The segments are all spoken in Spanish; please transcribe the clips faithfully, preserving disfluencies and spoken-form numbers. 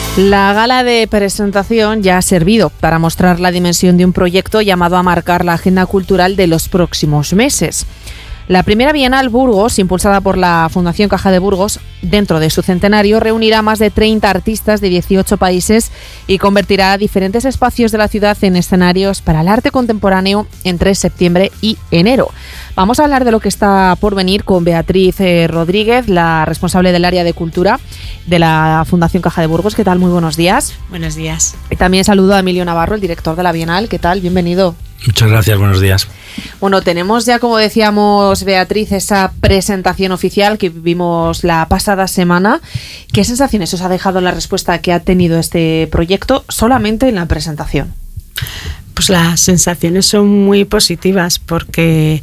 La gala de presentación ya ha servido para mostrar la dimensión de un proyecto llamado a marcar la agenda cultural de los próximos meses. La primera Bienal Burgos, impulsada por la Fundación Caja de Burgos, dentro de su centenario, reunirá más de treinta artistas de dieciocho países y convertirá diferentes espacios de la ciudad en escenarios para el arte contemporáneo entre septiembre y enero. Vamos a hablar de lo que está por venir con Beatriz eh, Rodríguez, la responsable del área de cultura de la Fundación Caja de Burgos. ¿Qué tal? Muy buenos días. Buenos días. Y también saludo a Emilio Navarro, el director de la Bienal. ¿Qué tal? Bienvenido. Muchas gracias, buenos días. Bueno, tenemos ya, como decíamos, Beatriz, esa presentación oficial que vimos la pasada semana. ¿Qué sensaciones os ha dejado la respuesta que ha tenido este proyecto solamente en la presentación? Pues las sensaciones son muy positivas porque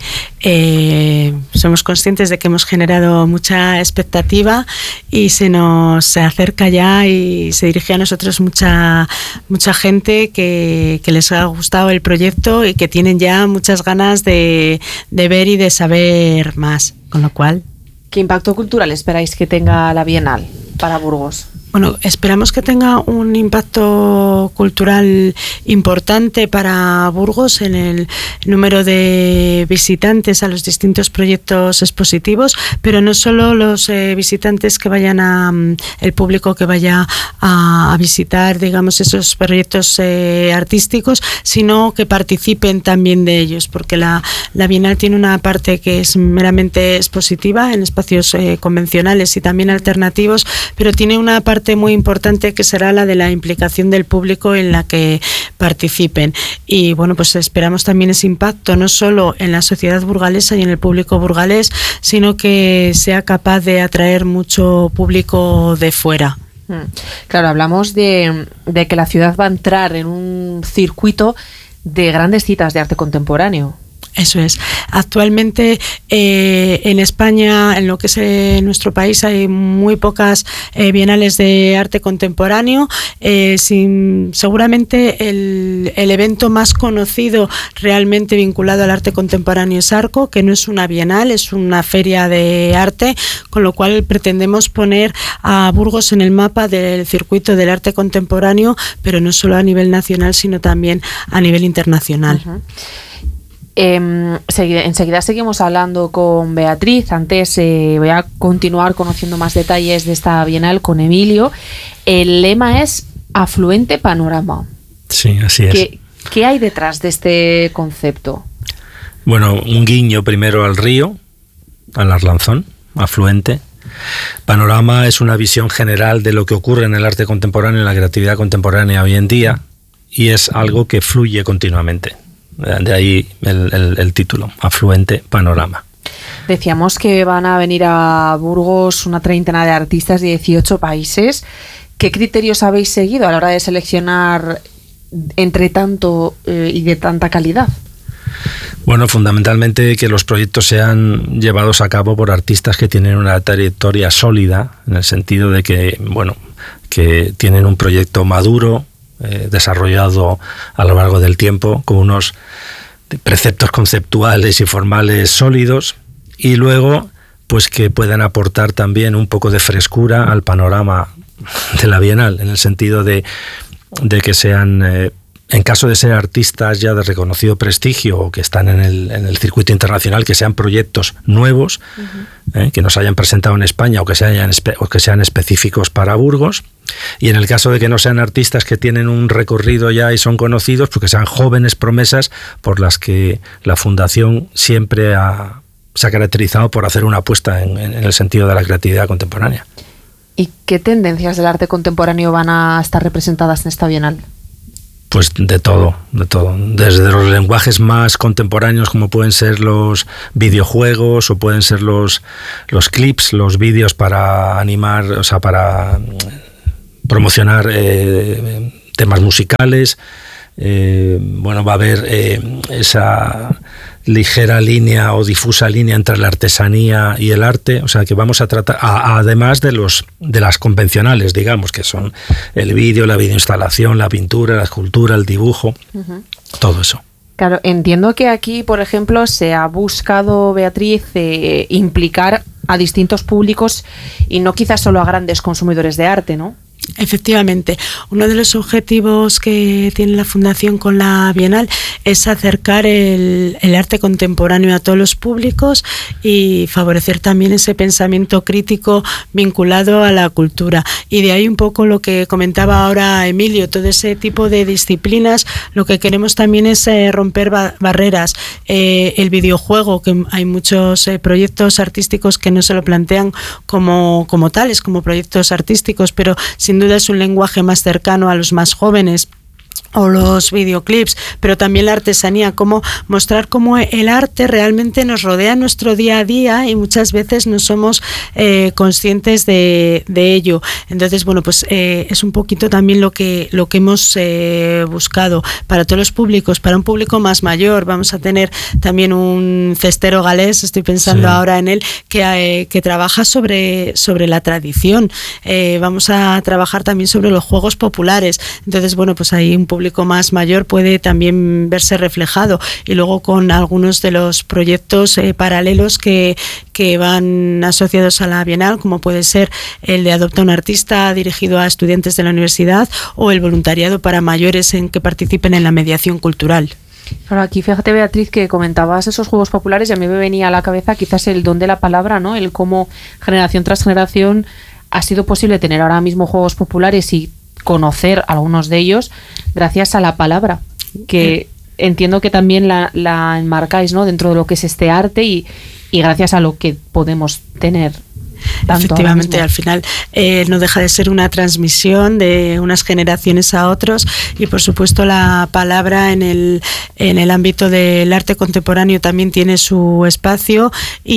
eh, somos conscientes de que hemos generado mucha expectativa y se nos se acerca ya y se dirige a nosotros mucha mucha gente que, que les ha gustado el proyecto y que tienen ya muchas ganas de, de ver y de saber más, con lo cual... ¿Qué impacto cultural esperáis que tenga la Bienal para Burgos? Bueno, esperamos que tenga un impacto cultural importante para Burgos en el número de visitantes a los distintos proyectos expositivos, pero no solo los eh, visitantes que vayan a, el público que vaya a, a visitar, digamos, esos proyectos eh, artísticos, sino que participen también de ellos, porque la, la Bienal tiene una parte que es meramente expositiva en espacios eh, convencionales y también alternativos, pero tiene una parte muy importante que será la de la implicación del público en la que participen. Y bueno, pues esperamos también ese impacto no solo en la sociedad burgalesa y en el público burgalés, sino que sea capaz de atraer mucho público de fuera. Claro, hablamos de, de que la ciudad va a entrar en un circuito de grandes citas de arte contemporáneo. Eso es. Actualmente eh, en España, en lo que es eh, nuestro país, hay muy pocas eh, bienales de arte contemporáneo. Eh, sin, seguramente el, el evento más conocido realmente vinculado al arte contemporáneo es Arco, que no es una bienal, es una feria de arte, con lo cual pretendemos poner a Burgos en el mapa del circuito del arte contemporáneo, pero no solo a nivel nacional, sino también a nivel internacional. Uh-huh. Eh, enseguida seguimos hablando con Beatriz. Antes eh, voy a continuar conociendo más detalles de esta Bienal con Emilio. El lema es Afluente Panorama. Sí, así es. ¿Qué, qué hay detrás de este concepto? Bueno, un guiño primero al río, al Arlanzón, afluente. Panorama es una visión general de lo que ocurre en el arte contemporáneo, en la creatividad contemporánea hoy en día, y es algo que fluye continuamente. De ahí el, el, el título, Afluente Panorama. Decíamos que van a venir a Burgos una treintena de artistas de dieciocho países. ¿Qué criterios habéis seguido a la hora de seleccionar entre tanto eh, y de tanta calidad? Bueno, fundamentalmente que los proyectos sean llevados a cabo por artistas que tienen una trayectoria sólida, en el sentido de que, bueno, que tienen un proyecto maduro, Eh, desarrollado a lo largo del tiempo, con unos preceptos conceptuales y formales sólidos, y luego pues que puedan aportar también un poco de frescura al panorama de la Bienal, en el sentido de, de que sean, eh, en caso de ser artistas ya de reconocido prestigio o que están en el, en el circuito internacional, que sean proyectos nuevos, uh-huh. eh, que no se hayan presentado en España o que, se hayan, o que sean específicos para Burgos. Y en el caso de que no sean artistas que tienen un recorrido ya y son conocidos, pues que sean jóvenes promesas por las que la Fundación siempre ha, se ha caracterizado por hacer una apuesta en, en el sentido de la creatividad contemporánea. ¿Y qué tendencias del arte contemporáneo van a estar representadas en esta Bienal? Pues de todo, de todo. Desde los lenguajes más contemporáneos, como pueden ser los videojuegos o pueden ser los, los clips, los vídeos para animar, o sea, para promocionar eh, temas musicales. Eh, bueno, va a haber eh, esa ligera línea o difusa línea entre la artesanía y el arte, o sea que vamos a tratar, a, además de los de las convencionales, digamos, que son el vídeo, la videoinstalación, la pintura, la escultura, el dibujo, uh-huh. todo eso. Claro, entiendo que aquí, por ejemplo, se ha buscado, Beatriz, eh, implicar a distintos públicos y no quizás solo a grandes consumidores de arte, ¿no? Efectivamente, uno de los objetivos que tiene la Fundación con la Bienal es acercar el, el arte contemporáneo a todos los públicos y favorecer también ese pensamiento crítico vinculado a la cultura. Y de ahí un poco lo que comentaba ahora Emilio, todo ese tipo de disciplinas, lo que queremos también es eh, romper ba- barreras. Eh, el videojuego, que hay muchos eh, proyectos artísticos que no se lo plantean como, como tales, como proyectos artísticos, pero sin duda es un lenguaje más cercano a los más jóvenes, o los videoclips, pero también la artesanía, cómo mostrar cómo el arte realmente nos rodea en nuestro día a día y muchas veces no somos eh, conscientes de, de ello. Entonces, bueno, pues eh, es un poquito también lo que lo que hemos eh, buscado para todos los públicos, para un público más mayor. Vamos a tener también un cestero galés, estoy pensando sí. ahora en él, que, eh, que trabaja sobre, sobre la tradición. Eh, vamos a trabajar también sobre los juegos populares. Entonces, bueno, pues hay un público más mayor puede también verse reflejado, y luego con algunos de los proyectos eh, paralelos que, que van asociados a la Bienal, como puede ser el de Adopta un Artista dirigido a estudiantes de la universidad, o el voluntariado para mayores en que participen en la mediación cultural. Claro, aquí fíjate, Beatriz, que comentabas esos juegos populares y a mí me venía a la cabeza quizás el don de la palabra, ¿no? El cómo generación tras generación ha sido posible tener ahora mismo juegos populares y conocer algunos de ellos gracias a la palabra, que entiendo que también la, la enmarcáis, ¿no?, dentro de lo que es este arte y, y gracias a lo que podemos tener. Efectivamente, al final eh, no deja de ser una transmisión de unas generaciones a otros, y por supuesto la palabra en el, en el ámbito del arte contemporáneo también tiene su espacio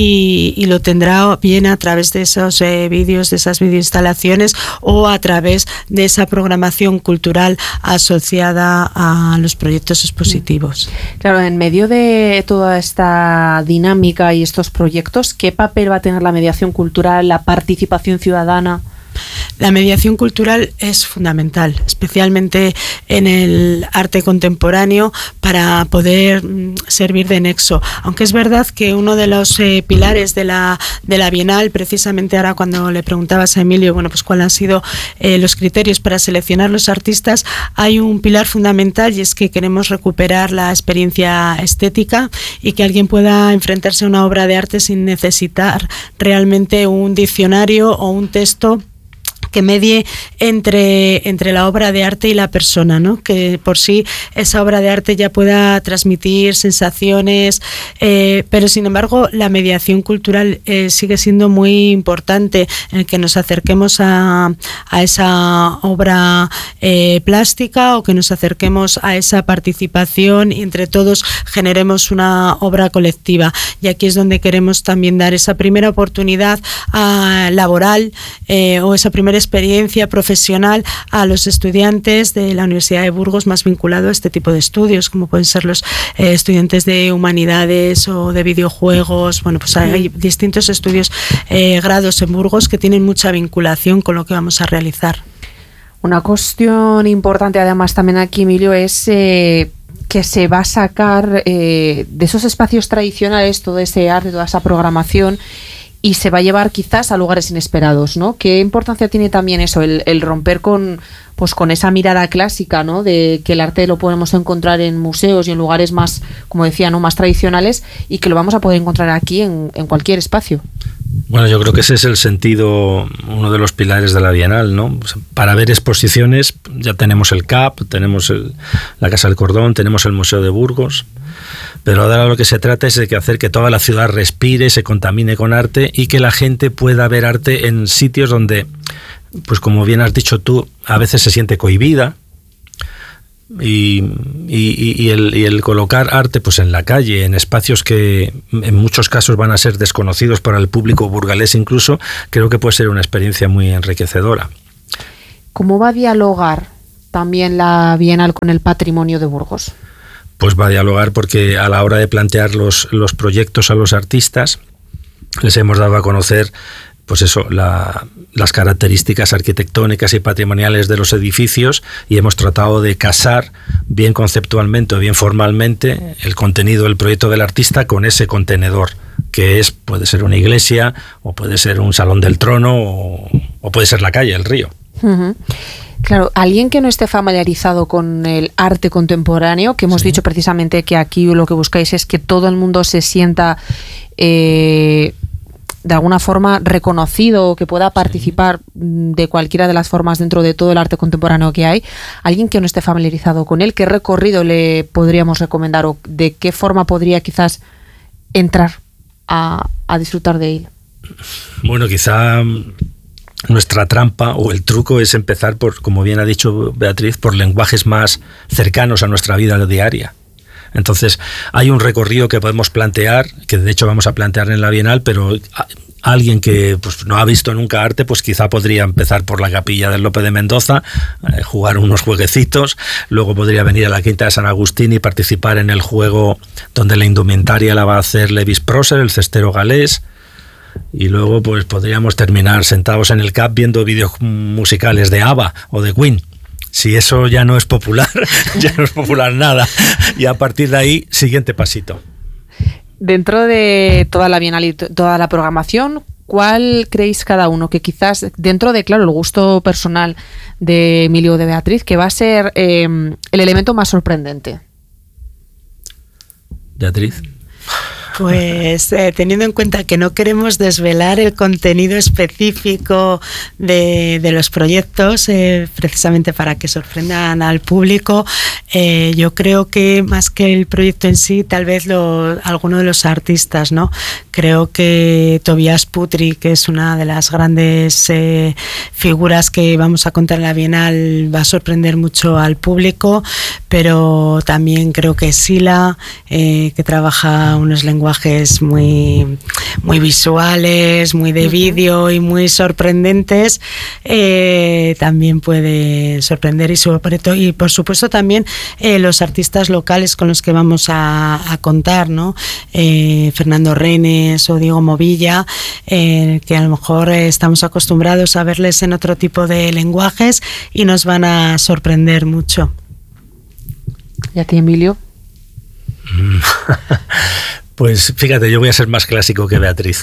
y, y lo tendrá bien a través de esos eh, vídeos, de esas videoinstalaciones, o a través de esa programación cultural asociada a los proyectos expositivos. Claro, en medio de toda esta dinámica y estos proyectos, ¿qué papel va a tener la mediación cultural, la participación ciudadana? La mediación cultural es fundamental, especialmente en el arte contemporáneo, para poder servir de nexo. Aunque es verdad que uno de los eh, pilares de la, de la Bienal, precisamente ahora cuando le preguntabas a Emilio, bueno, pues cuáles han sido eh, los criterios para seleccionar los artistas, hay un pilar fundamental, y es que queremos recuperar la experiencia estética y que alguien pueda enfrentarse a una obra de arte sin necesitar realmente un diccionario o un texto que medie entre, entre la obra de arte y la persona, ¿no? Que por sí esa obra de arte ya pueda transmitir sensaciones, eh, pero sin embargo la mediación cultural eh, sigue siendo muy importante, en el que nos acerquemos a, a esa obra eh, plástica, o que nos acerquemos a esa participación y entre todos generemos una obra colectiva. Y aquí es donde queremos también dar esa primera oportunidad a, laboral eh, o esa primera experiencia profesional a los estudiantes de la Universidad de Burgos más vinculado a este tipo de estudios, como pueden ser los eh, estudiantes de humanidades o de videojuegos. Bueno, pues hay distintos estudios, eh, grados en Burgos que tienen mucha vinculación con lo que vamos a realizar. Una cuestión importante además también aquí, Emilio, es eh, que se va a sacar eh, de esos espacios tradicionales todo ese arte, toda esa programación, y se va a llevar quizás a lugares inesperados, ¿no? ¿Qué importancia tiene también eso, el, el romper con, pues con esa mirada clásica, ¿no?, de que el arte lo podemos encontrar en museos y en lugares más, como decía, ¿no?, más tradicionales, y que lo vamos a poder encontrar aquí en, en cualquier espacio? Bueno, yo creo que ese es el sentido, uno de los pilares de la Bienal, ¿no? Para ver exposiciones ya tenemos el C A P, tenemos el, la Casa del Cordón, tenemos el Museo de Burgos, pero ahora lo que se trata es de que hacer que toda la ciudad respire, se contamine con arte, y que la gente pueda ver arte en sitios donde, pues como bien has dicho tú, a veces se siente cohibida. Y, y, y, el, y el colocar arte pues en la calle, en espacios que en muchos casos van a ser desconocidos para el público burgalés incluso, creo que puede ser una experiencia muy enriquecedora. ¿Cómo va a dialogar también la Bienal con el patrimonio de Burgos? Pues va a dialogar porque a la hora de plantear los, los proyectos a los artistas les hemos dado a conocer pues eso, la, las características arquitectónicas y patrimoniales de los edificios, y hemos tratado de casar bien conceptualmente o bien formalmente el contenido del proyecto del artista con ese contenedor, que es, puede ser una iglesia, o puede ser un salón del trono, o, o puede ser la calle, el río. Uh-huh. Claro, alguien que no esté familiarizado con el arte contemporáneo, que hemos sí. dicho precisamente que aquí lo que buscáis es que todo el mundo se sienta eh, de alguna forma reconocido, que pueda participar sí. de cualquiera de las formas dentro de todo el arte contemporáneo que hay. Alguien que no esté familiarizado con él, ¿qué recorrido le podríamos recomendar o de qué forma podría quizás entrar a, a disfrutar de él? Bueno, quizá nuestra trampa o el truco es empezar por, como bien ha dicho Beatriz, por lenguajes más cercanos a nuestra vida diaria. Entonces, hay un recorrido que podemos plantear, que de hecho vamos a plantear en la Bienal, pero alguien que pues, no ha visto nunca arte, pues quizá podría empezar por la Capilla del Lope de Mendoza, eh, jugar unos jueguecitos, luego podría venir a la Quinta de San Agustín y participar en el juego donde la indumentaria la va a hacer Levis Proser, el cestero galés. Y luego pues podríamos terminar sentados en el C A P viendo vídeos musicales de ABBA o de Queen. Si eso ya no es popular, ya no es popular nada. Y a partir de ahí, siguiente pasito. Dentro de toda la Bienal y toda la programación, ¿cuál creéis cada uno que quizás, dentro de, claro, el gusto personal de Emilio o de Beatriz, que va a ser eh, el elemento más sorprendente? Beatriz. Pues eh, teniendo en cuenta que no queremos desvelar el contenido específico de, de los proyectos, eh, precisamente para que sorprendan al público, eh, yo creo que más que el proyecto en sí, tal vez lo, alguno de los artistas, ¿no? Creo que Tobias Putri, que es una de las grandes eh, figuras que vamos a contar en la Bienal, va a sorprender mucho al público, pero también creo que Sila, eh, que trabaja unos lenguajes muy, muy visuales, muy de vídeo y muy sorprendentes, eh, también puede sorprender y, sobre todo, y por supuesto también eh, los artistas locales con los que vamos a, a contar, ¿no? Eh, Fernando Renes o Diego Movilla, eh, que a lo mejor eh, estamos acostumbrados a verles en otro tipo de lenguajes y nos van a sorprender mucho. ¿Y a ti, Emilio? Pues fíjate, yo voy a ser más clásico que Beatriz.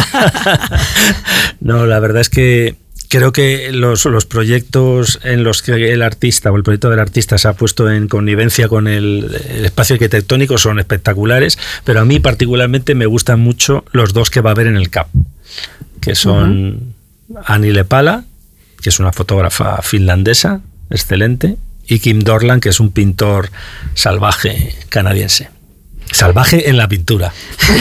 No, la verdad es que creo que los, los proyectos en los que el artista o el proyecto del artista se ha puesto en connivencia con el, el espacio arquitectónico son espectaculares, pero a mí particularmente me gustan mucho los dos que va a haber en el C A P, que son uh-huh. Annie Lepala, que es una fotógrafa finlandesa, excelente, y Kim Dorland, que es un pintor salvaje canadiense. Salvaje en la pintura.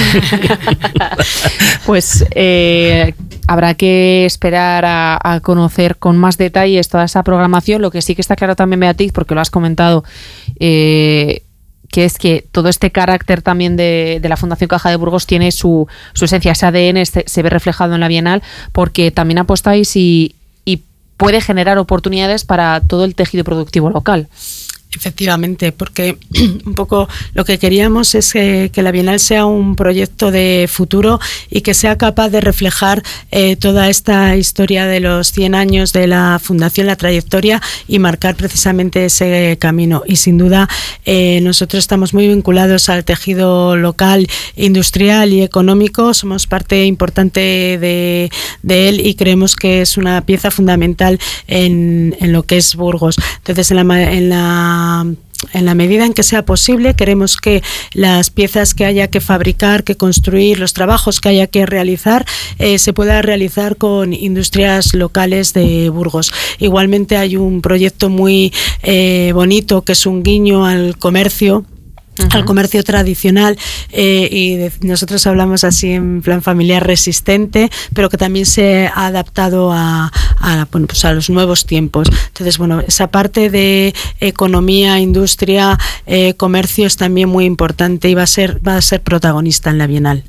Pues eh, habrá que esperar a, a conocer con más detalles toda esa programación. Lo que sí que está claro también, Beatriz, porque lo has comentado, eh, que es que todo este carácter también de, de la Fundación Caja de Burgos tiene su, su esencia, ese A D N se, se ve reflejado en la Bienal, porque también apostáis y, y puede generar oportunidades para todo el tejido productivo local. Efectivamente, porque un poco lo que queríamos es que, que la Bienal sea un proyecto de futuro y que sea capaz de reflejar eh, toda esta historia de los cien años de la Fundación, la trayectoria, y marcar precisamente ese camino. Y sin duda eh, nosotros estamos muy vinculados al tejido local, industrial y económico, somos parte importante de, de él y creemos que es una pieza fundamental en, en lo que es Burgos. Entonces, en la, en la en la medida en que sea posible, queremos que las piezas que haya que fabricar, que construir, los trabajos que haya que realizar, eh, se pueda realizar con industrias locales de Burgos. Igualmente hay un proyecto muy eh, bonito que es un guiño al comercio, Uh-huh. al comercio tradicional, eh, y de, nosotros hablamos así en plan familiar, resistente, pero que también se ha adaptado a, a, bueno, pues a los nuevos tiempos. Entonces, bueno, esa parte de economía, industria, eh, comercio es también muy importante y va a ser, va a ser protagonista en la Bienal.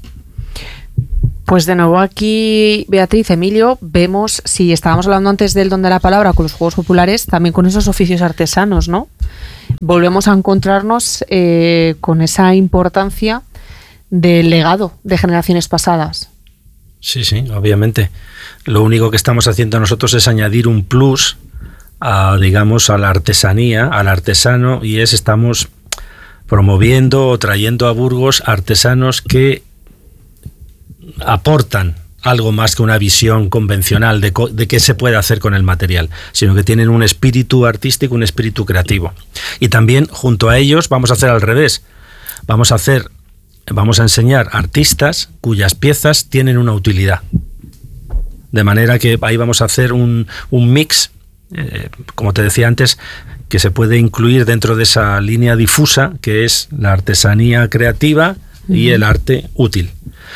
Pues de nuevo aquí, Beatriz, Emilio, vemos, si estábamos hablando antes del don de la palabra con los juegos populares, también con esos oficios artesanos, ¿no? Volvemos a encontrarnos eh, con esa importancia del legado de generaciones pasadas. Sí, sí, obviamente. Lo único que estamos haciendo nosotros es añadir un plus a, digamos, a la artesanía, al artesano, y es estamos promoviendo o trayendo a Burgos artesanos que aportan algo más que una visión convencional de, de qué se puede hacer con el material, sino que tienen un espíritu artístico, un espíritu creativo. Y también junto a ellos vamos a hacer al revés. Vamos a hacer, vamos a enseñar artistas cuyas piezas tienen una utilidad. De manera que ahí vamos a hacer un, un mix, eh, como te decía antes, que se puede incluir dentro de esa línea difusa que es la artesanía creativa y el arte útil.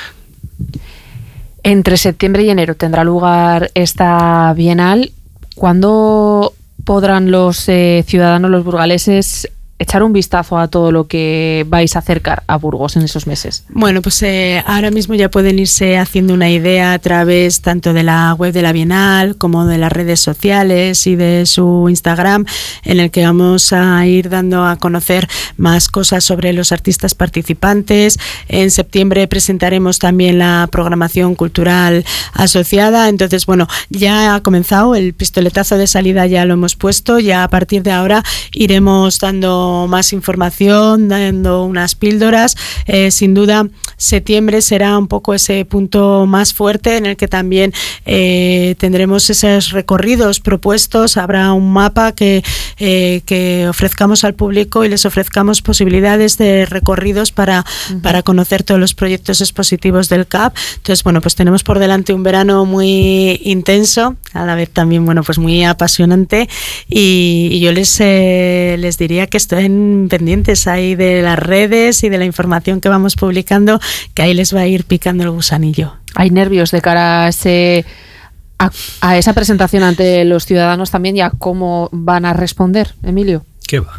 Entre septiembre y enero tendrá lugar esta Bienal. ¿Cuándo podrán los eh, ciudadanos, los burgaleses, echar un vistazo a todo lo que vais a acercar a Burgos en esos meses? Bueno, pues eh, ahora mismo ya pueden irse haciendo una idea a través tanto de la web de la Bienal como de las redes sociales y de su Instagram, en el que vamos a ir dando a conocer más cosas sobre los artistas participantes. En septiembre presentaremos también la programación cultural asociada. Entonces, bueno, ya ha comenzado el pistoletazo de salida, ya lo hemos puesto. Ya a partir de ahora iremos dando más información, dando unas píldoras. Eh, sin duda, septiembre será un poco ese punto más fuerte en el que también eh, tendremos esos recorridos propuestos. Habrá un mapa que, eh, que ofrezcamos al público y les ofrezcamos posibilidades de recorridos para, uh-huh. para conocer todos los proyectos expositivos del C A B. Entonces, bueno, pues tenemos por delante un verano muy intenso, a la vez también, bueno, pues muy apasionante, y, y yo les, eh, les diría que estén pendientes ahí de las redes y de la información que vamos publicando, que ahí les va a ir picando el gusanillo. ¿Hay nervios de cara a, ese, a, a esa presentación ante los ciudadanos también y a cómo van a responder, Emilio? ¿Qué va?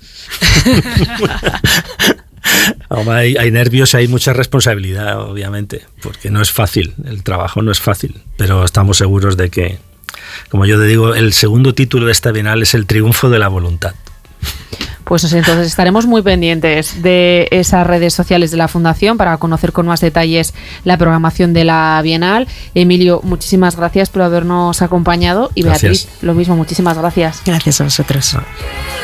hay, hay nervios, hay mucha responsabilidad, obviamente, porque no es fácil, el trabajo no es fácil, pero estamos seguros de que, como yo te digo, el segundo título de esta Bienal es el triunfo de la voluntad. Pues entonces estaremos muy pendientes de esas redes sociales de la Fundación para conocer con más detalles la programación de la Bienal. Emilio, muchísimas gracias por habernos acompañado, y Beatriz, gracias. Lo mismo, muchísimas gracias. Gracias a vosotros.